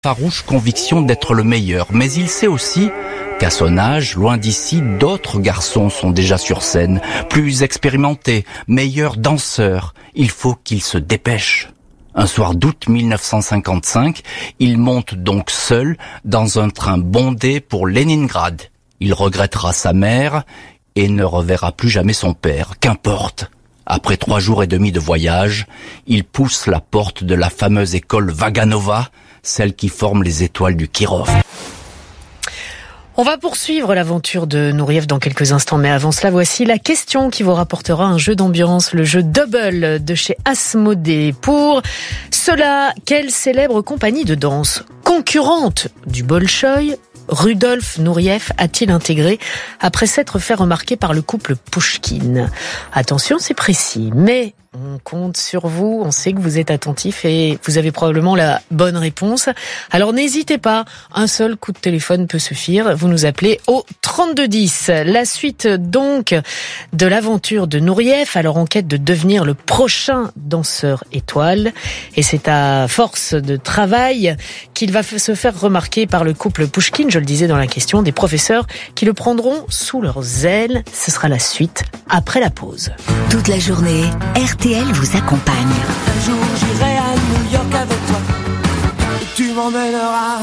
farouche conviction d'être le meilleur, mais il sait aussi qu'à son âge, loin d'ici, d'autres garçons sont déjà sur scène, plus expérimentés, meilleurs danseurs. Il faut qu'il se dépêche. Un soir d'août 1955, il monte donc seul dans un train bondé pour Leningrad. Il regrettera sa mère et ne reverra plus jamais son père. Qu'importe. Après 3 jours et demi de voyage, il pousse la porte de la fameuse école Vaganova, celle qui forme les étoiles du Kirov. On va poursuivre l'aventure de Nureyev dans quelques instants, mais avant cela, voici la question qui vous rapportera un jeu d'ambiance, le jeu Double de chez Asmodée. Pour cela, quelle célèbre compagnie de danse, concurrente du Bolchoï, Rudolf Nureyev a-t-il intégré après s'être fait remarquer par le couple Pouchkine? Attention, c'est précis, mais on compte sur vous, on sait que vous êtes attentifs et vous avez probablement la bonne réponse. Alors n'hésitez pas, un seul coup de téléphone peut suffire, vous nous appelez au 3210. La suite donc de l'aventure de Nureyev, alors en quête de devenir le prochain danseur étoile. Et c'est à force de travail qu'il va se faire remarquer par le couple Pouchkine, je le disais dans la question, des professeurs qui le prendront sous leurs ailes. Ce sera la suite après la pause. Toute la journée, RTL vous accompagne. Un jour j'irai à New York avec toi et tu m'emmèneras.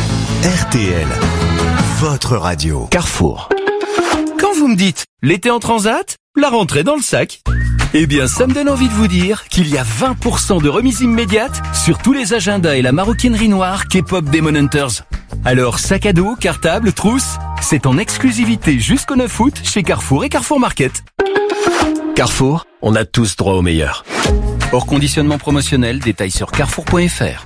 RTL, votre radio. Carrefour. Quand vous me dites l'été en transat, la rentrée dans le sac, eh bien ça me donne envie de vous dire qu'il y a 20% de remise immédiate sur tous les agendas et la maroquinerie noire K-pop Demon Hunters. Alors sac à dos, cartable, trousse, c'est en exclusivité jusqu'au 9 août chez Carrefour et Carrefour Market. Carrefour, on a tous droit au meilleur. Hors conditionnement promotionnel, détail sur carrefour.fr.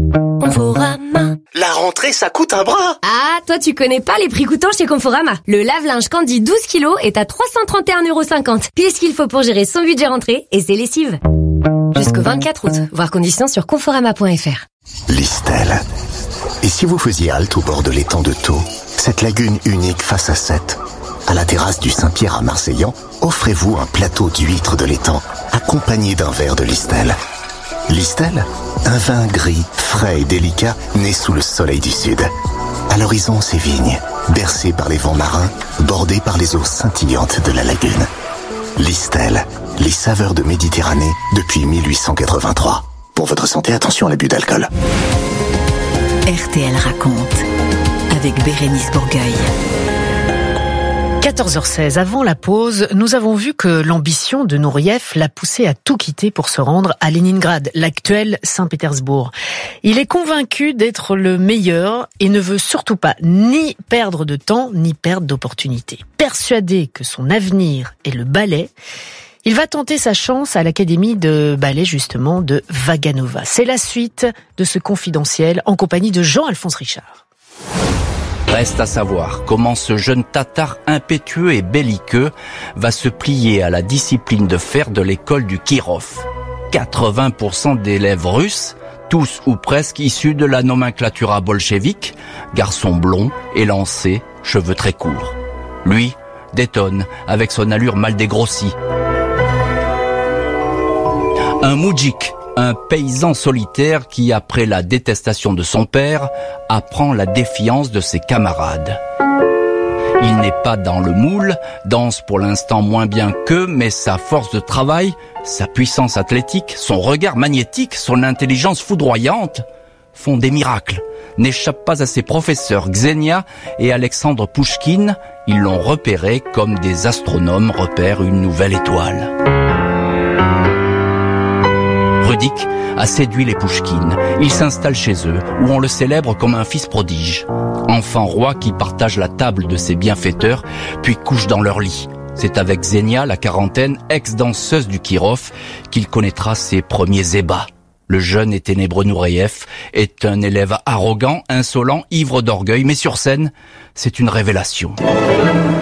Conforama. La rentrée, ça coûte un bras. Ah, toi tu connais pas les prix coûtants chez Conforama. Le lave-linge Candy 12 kg est à 331,50€. Puis ce qu'il faut pour gérer son budget rentrée et ses lessives. Jusqu'au 24 août. Voir conditions sur conforama.fr. Listel. Et si vous faisiez halte au bord de l'étang de Thau, cette lagune unique face à Sète, à la terrasse du Saint-Pierre à Marseillan, offrez-vous un plateau d'huîtres de l'étang, accompagné d'un verre de Listel. Listel, un vin gris, frais et délicat, né sous le soleil du sud. À l'horizon, ses vignes, bercées par les vents marins, bordées par les eaux scintillantes de la lagune. Listel, les saveurs de Méditerranée depuis 1883. Pour votre santé, attention à l'abus d'alcool. RTL raconte, avec Bérénice Bourgueil. 14h16, avant la pause, nous avons vu que l'ambition de Nureyev l'a poussé à tout quitter pour se rendre à Leningrad, l'actuel Saint-Pétersbourg. Il est convaincu d'être le meilleur et ne veut surtout pas ni perdre de temps, ni perdre d'opportunités. Persuadé que son avenir est le ballet, il va tenter sa chance à l'académie de ballet, justement, de Vaganova. C'est la suite de ce confidentiel en compagnie de Jean-Alphonse Richard. Reste à savoir comment ce jeune Tatar impétueux et belliqueux va se plier à la discipline de fer de l'école du Kirov. 80% d'élèves russes, tous ou presque issus de la nomenclatura bolchevique, garçons blonds, élancés, cheveux très courts. Lui détonne avec son allure mal dégrossie. Un moudjik, un paysan solitaire qui, après la détestation de son père, apprend la défiance de ses camarades. Il n'est pas dans le moule, danse pour l'instant moins bien qu'eux, mais sa force de travail, sa puissance athlétique, son regard magnétique, son intelligence foudroyante font des miracles. N'échappent pas à ses professeurs Xenia et Alexandre Pouchkine. Ils l'ont repéré comme des astronomes repèrent une nouvelle étoile. Rudik a séduit les Pouchkine. Il s'installe chez eux, où on le célèbre comme un fils prodige. Enfant roi qui partage la table de ses bienfaiteurs, puis couche dans leur lit. C'est avec Xenia, la quarantaine, ex-danseuse du Kirov, qu'il connaîtra ses premiers ébats. Le jeune et ténébreux Nureyev est un élève arrogant, insolent, ivre d'orgueil, mais sur scène, c'est une révélation.